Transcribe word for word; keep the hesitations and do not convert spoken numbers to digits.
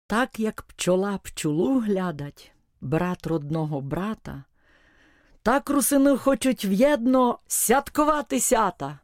Так, як пчола пчолу глядать, брат родного брата, так русини хочуть в'єдно святкувати сята.